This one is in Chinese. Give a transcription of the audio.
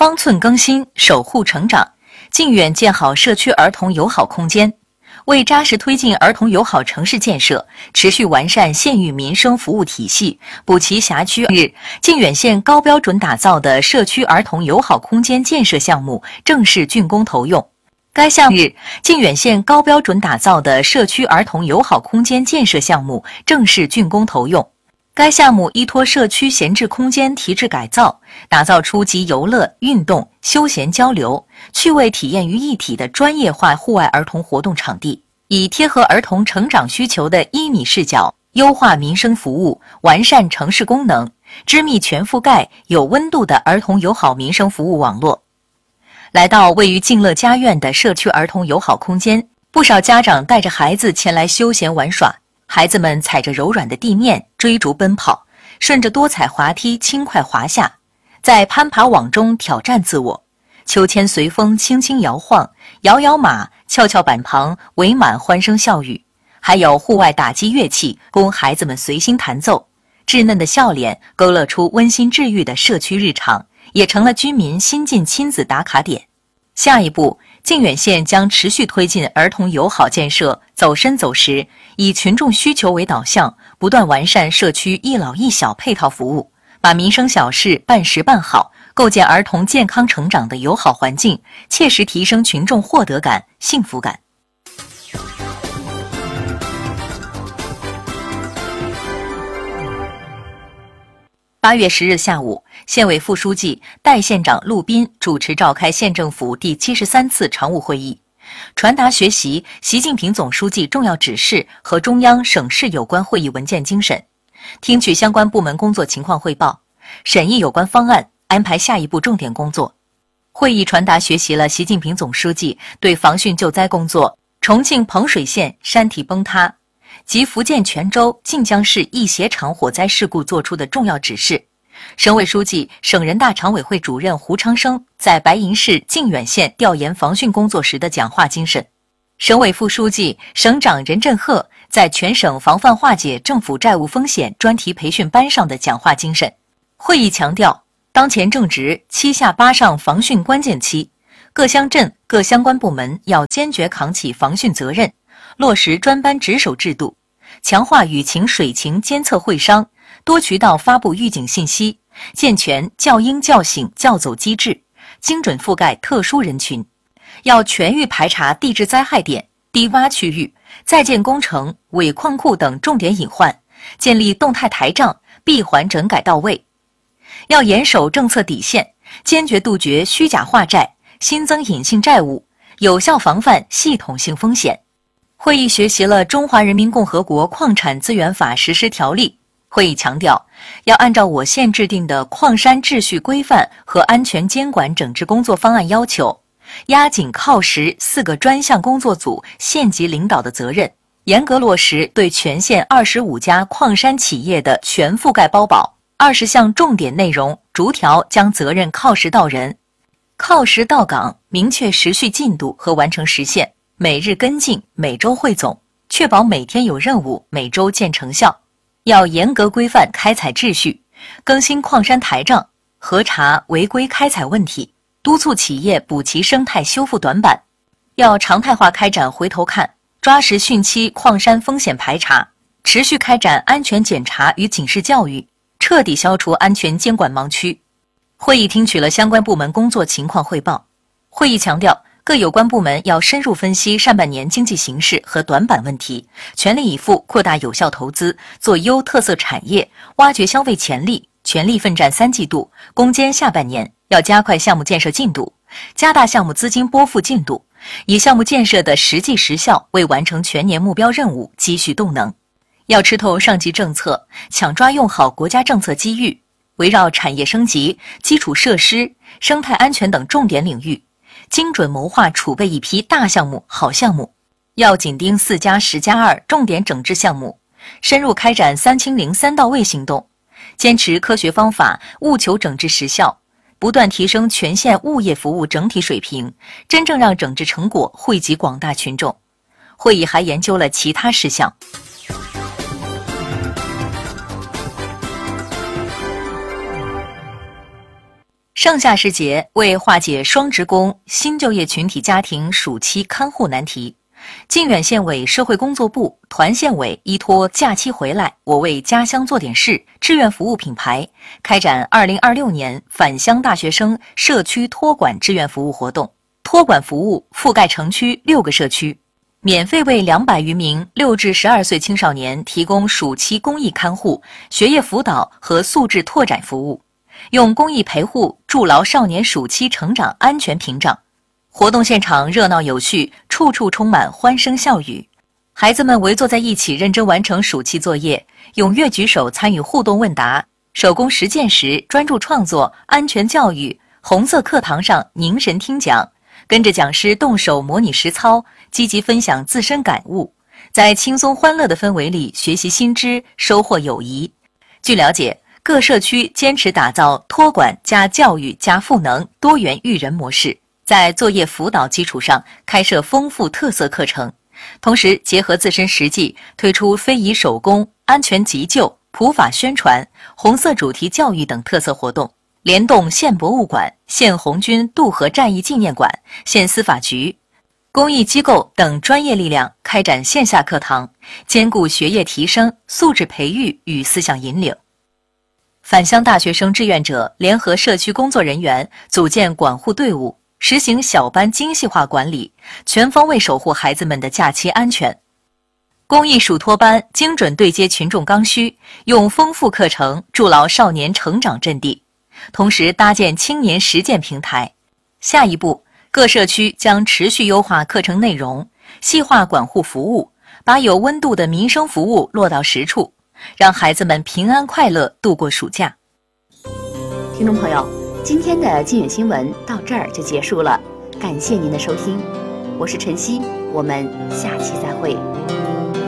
方寸更新，守护成长，靖远建好社区儿童友好空间。为扎实推进儿童友好城市建设，持续完善县域民生服务体系，补齐辖区日，靖远县高标准打造的社区儿童友好空间建设项目正式竣工投用。该项目日，靖远县高标准打造的社区儿童友好空间建设项目正式竣工投用。该项目依托社区闲置空间提质改造，打造出集游乐、运动、休闲交流、趣味体验于一体的专业化户外儿童活动场地，以贴合儿童成长需求的1米视角，优化民生服务，完善城市功能，织密全覆盖、有温度的儿童友好民生服务网络。来到位于靖乐家苑的社区儿童友好空间，不少家长带着孩子前来休闲玩耍。孩子们踩着柔软的地面追逐奔跑，顺着多彩滑梯轻快滑下，在攀爬网中挑战自我。秋千随风轻轻摇晃，摇摇马，跷跷板旁围满欢声笑语，还有户外打击乐器供孩子们随心弹奏。稚嫩的笑脸勾勒出温馨治愈的社区日常，也成了居民新晋亲子打卡点。下一步，靖远县将持续推进儿童友好建设走深走实，以群众需求为导向，不断完善社区一老一小配套服务，把民生小事办实办好，构建儿童健康成长的友好环境，切实提升群众获得感、幸福感。8月10日下午，县委副书记、代县长陆斌主持召开县政府第73次常务会议，传达学习习近平总书记重要指示和中央、省市有关会议文件精神，听取相关部门工作情况汇报，审议有关方案，安排下一步重点工作。会议传达学习了习近平总书记对防汛救灾工作、重庆彭水县山体崩塌及福建泉州、晋江市一携场火灾事故作出的重要指示。省委书记、省人大常委会主任胡昌生在白银市靖远县调研防汛工作时的讲话精神，省委副书记、省长任振赫在全省防范化解政府债务风险专题培训班上的讲话精神。会议强调，当前正值7下8上防汛关键期，各乡镇、各相关部门要坚决扛起防汛责任，落实专班值守制度，强化雨情水情监测会商，多渠道发布预警信息，健全叫应叫醒叫走机制，精准覆盖特殊人群。要全域排查地质灾害点、低洼区域、在建工程、尾矿库等重点隐患，建立动态台账，闭环整改到位。要严守政策底线，坚决杜绝虚假化债、新增隐性债务，有效防范系统性风险。会议学习了《中华人民共和国矿产资源法实施条例》。会议强调，要按照我县制定的矿山秩序规范和安全监管整治工作方案要求，压紧靠实4个专项工作组县级领导的责任，严格落实对全县25家矿山企业的全覆盖包保，20项重点内容逐条将责任靠实到人、靠实到岗，明确时序进度和完成时限，每日跟进，每周汇总，确保每天有任务，每周见成效。要严格规范开采秩序，更新矿山台账，核查违规开采问题，督促企业补齐生态修复短板。要常态化开展回头看，抓实汛期矿山风险排查，持续开展安全检查与警示教育，彻底消除安全监管盲区。会议听取了相关部门工作情况汇报。会议强调，各有关部门要深入分析上半年经济形势和短板问题，全力以赴扩大有效投资，做优特色产业，挖掘消费潜力，全力奋战3季度，攻坚下半年。要加快项目建设进度，加大项目资金拨付进度，以项目建设的实际实效为完成全年目标任务积蓄动能。要吃透上级政策，抢抓用好国家政策机遇，围绕产业升级、基础设施、生态安全等重点领域，精准谋划储备一批大项目、好项目。要紧盯4+10+2重点整治项目，深入开展3清零3到位行动，坚持科学方法，务求整治实效，不断提升全县物业服务整体水平，真正让整治成果惠及广大群众。会议还研究了其他事项。 盛夏时节，为化解双职工、新就业群体家庭暑期看护难题，靖远县委社会工作部、团县委依托假期回来，我为家乡做点事志愿服务品牌，开展2026年返乡大学生社区托管志愿服务活动。托管服务覆盖城区6个社区，免费为200余名6至12岁青少年提供暑期公益看护、学业辅导和素质拓展服务，用公益陪护筑牢少年暑期成长安全屏障。活动现场热闹有序，处处充满欢声笑语。孩子们围坐在一起，认真完成暑期作业，踊跃举手参与互动问答，手工实践时专注创作，安全教育。红色课堂上凝神听讲，跟着讲师动手模拟实操，积极分享自身感悟，在轻松欢乐的氛围里学习新知，收获友谊。据了解，各社区坚持打造托管加教育加赋能多元育人模式，在作业辅导基础上开设丰富特色课程，同时结合自身实际，推出非遗手工、安全急救、普法宣传、红色主题教育等特色活动，联动县博物馆、县红军渡河战役纪念馆、县司法局、公益机构等专业力量开展线下课堂，兼顾学业提升、素质培育与思想引领。返乡大学生志愿者联合社区工作人员组建管护队伍，实行小班精细化管理，全方位守护孩子们的假期安全。公益暑托班精准对接群众刚需，用丰富课程筑牢少年成长阵地，同时搭建青年实践平台。下一步，各社区将持续优化课程内容，细化管护服务，把有温度的民生服务落到实处，让孩子们平安快乐度过暑假。 听众朋友，今天的靖远新闻到这儿就结束了，感谢您的收听，我是晨曦，我们下期再会。